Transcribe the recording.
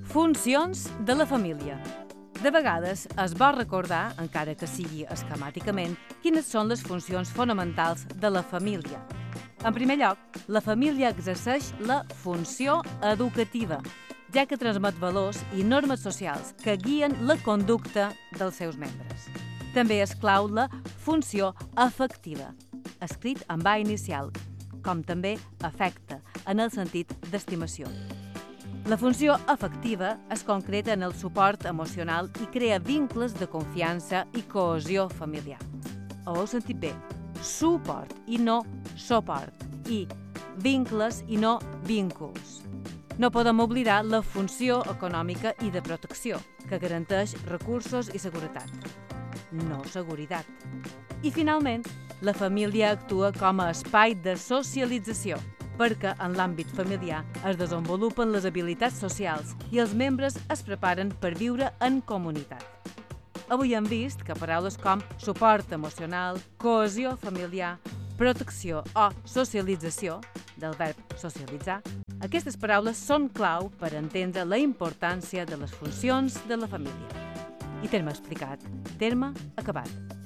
Funcions de la família. De vegades es vol recordar, encara que sigui esquemàticament, quines són les funcions fonamentals de la família. En primer lloc, la família exerceix la funció educativa, ja que transmet valors i normes socials que guien la conducta dels seus membres. També és clau la funció afectiva, escrit amb A inicial, com també afecte, en el sentit d'estimació. La funció afectiva es concreta en el suport emocional i crea vincles de confiança i cohesió familiar. Ho heu sentit bé? Suport i no soport, i vincles i no vínculs. No podem oblidar la funció econòmica i de protecció, que garanteix recursos i seguretat. No seguretat. I finalment, la família actua com a espai de socialització, perquè en l'àmbit familiar es desenvolupen les habilitats socials i els membres es preparen per viure en comunitat. Avui hem vist que paraules com suport emocional, cohesió familiar, protecció o socialització, del verb socialitzar, aquestes paraules són clau per entendre la importància de les funcions de la família. I terme explicat, terme acabat.